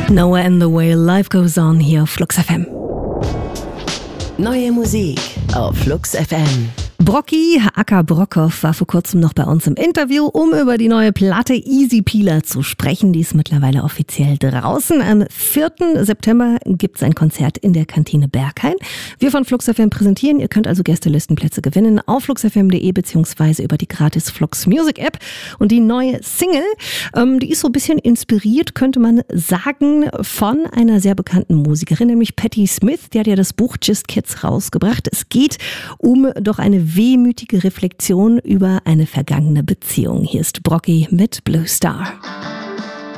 Nowhere in the Way, Life Goes On hier auf Flux FM. Neue Musik auf Flux FM. Brocki, aka Brockhoff, war vor kurzem noch bei uns im Interview, um über die neue Platte Easy Peeler zu sprechen. Die ist mittlerweile offiziell draußen. Am 4. September gibt es ein Konzert in der Kantine Berghain. Wir von Flux FM präsentieren. Ihr könnt also Gästelistenplätze gewinnen auf fluxfm.de bzw. über die gratis Flux Music App. Und die neue Single, die ist so ein bisschen inspiriert, könnte man sagen, von einer sehr bekannten Musikerin, nämlich Patti Smith. Die hat ja das Buch Just Kids rausgebracht. Es geht um doch eine wehmütige Reflexion über eine vergangene Beziehung. Hier ist Brocki mit Blue Star.